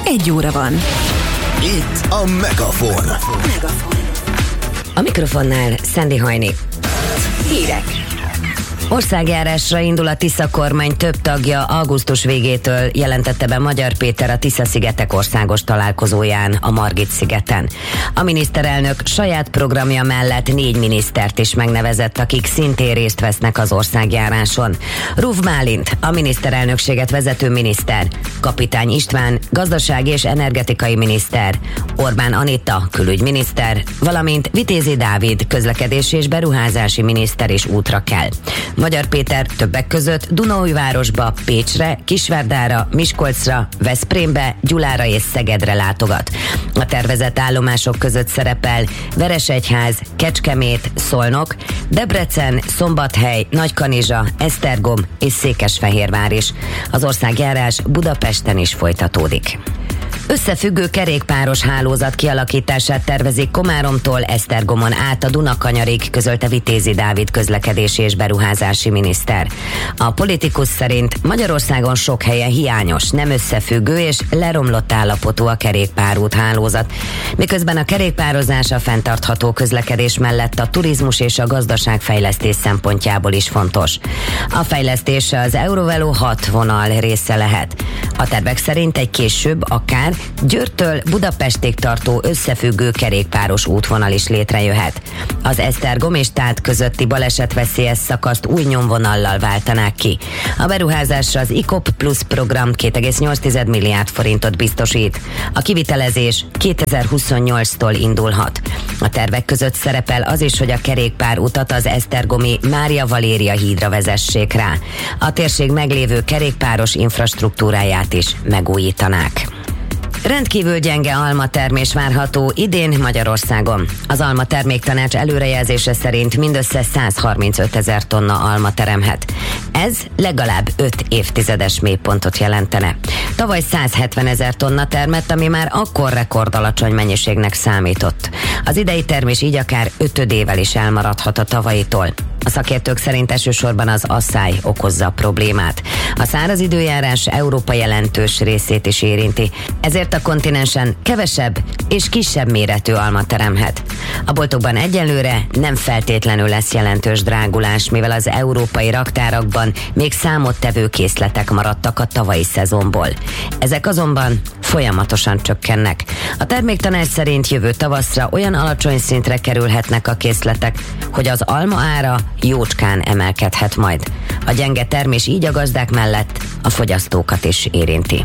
1 óra van. Itt a Megafon. A mikrofonnál Szendi Hajni. Hírek. Országjárásra indul a Tisza kormány több tagja augusztus végétől, jelentette be Magyar Péter a Tisza-szigetek országos találkozóján a Margit-szigeten. A miniszterelnök saját programja mellett 4 minisztert is megnevezett, akik szintén részt vesznek az országjáráson. Ruf Bálint, a miniszterelnökséget vezető miniszter, Kapitány István, gazdasági és energetikai miniszter, Orbán Anita, külügyminiszter, valamint Vitézi Dávid, közlekedési és beruházási miniszter is útra kell. Magyar Péter többek között Dunaújvárosba, Pécsre, Kisvárdára, Miskolcra, Veszprémbe, Gyulára és Szegedre látogat. A tervezett állomások között szerepel Veresegyház, Kecskemét, Szolnok, Debrecen, Szombathely, Nagykanizsa, Esztergom és Székesfehérvár is. Az országjárás Budapesten is folytatódik. Összefüggő kerékpáros hálózat kialakítását tervezik Komáromtól Esztergomon át a Dunakanyarig, közölte Vitézi Dávid közlekedési és beruházási miniszter. A politikus szerint Magyarországon sok helyen hiányos, nem összefüggő és leromlott állapotú a kerékpárút hálózat, miközben a kerékpározás a fenntartható közlekedés mellett a turizmus és a gazdaságfejlesztés szempontjából is fontos. A fejlesztés az Eurovelo 6 vonal része lehet. A tervek szerint egy később akár Győrtől Budapestig tartó összefüggő kerékpáros útvonal is létrejöhet. Az Esztergom és Tát közötti balesetveszélyes szakaszt új nyomvonallal váltanák ki. A beruházásra az ICOP Plus program 2,8 milliárd forintot biztosít. A kivitelezés 2028-tól indulhat. A tervek között szerepel az is, hogy a kerékpárutat az esztergomi Mária Valéria hídra vezessék rá. A térség meglévő kerékpáros infrastruktúráját is megújítanák. Rendkívül gyenge almatermés várható idén Magyarországon. Az Alma Terméktanács előrejelzése szerint mindössze 135 000 tonna alma teremhet. Ez legalább 5 évtizedes mélypontot jelentene. Tavaly 170 000 tonna termett, ami már akkor rekordalacsony mennyiségnek számított. Az idei termés így akár 5-ödével is elmaradhat a tavalyitól. A szakértők szerint elsősorban az asszály okozza a problémát. A száraz időjárás Európa jelentős részét is érinti, ezért a kontinensen kevesebb és kisebb méretű alma teremhet. A boltokban egyelőre nem feltétlenül lesz jelentős drágulás, mivel az európai raktárakban még számottevő készletek maradtak a tavalyi szezonból. Ezek azonban folyamatosan csökkennek. A terméktanács szerint jövő tavaszra olyan alacsony szintre kerülhetnek a készletek, hogy az alma ára jócskán emelkedhet majd. A gyenge termés így a gazdák mellett a fogyasztókat is érinti.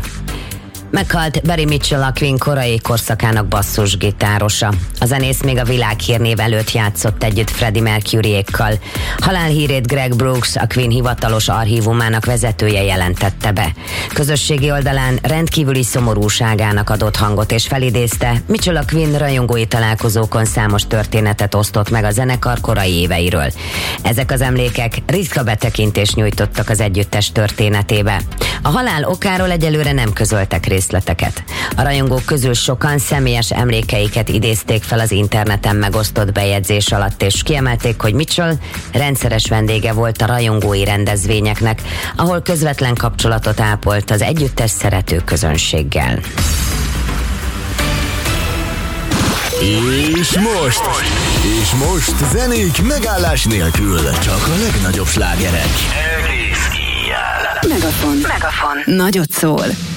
Meghalt Barry Mitchell, a Queen korai korszakának basszusgitárosa. A zenész még a világhírnév előtt játszott együtt Freddie Mercuryékkal. Halálhírét Greg Brooks, a Queen hivatalos archívumának vezetője jelentette be. Közösségi oldalán rendkívüli szomorúságának adott hangot és felidézte, Mitchell a Queen rajongói találkozókon számos történetet osztott meg a zenekar korai éveiről. Ezek az emlékek ritka betekintést nyújtottak az együttes történetébe. A halál okáról egyelőre nem közöltek részleteket. A rajongók közül sokan személyes emlékeiket idézték fel az interneten megosztott bejegyzés alatt, és kiemelték, hogy Mitchell rendszeres vendége volt a rajongói rendezvényeknek, ahol közvetlen kapcsolatot ápolt az együttes szerető közönséggel. És most zenék megállás nélkül, csak a legnagyobb slágerek. Megafon. Nagyot szól.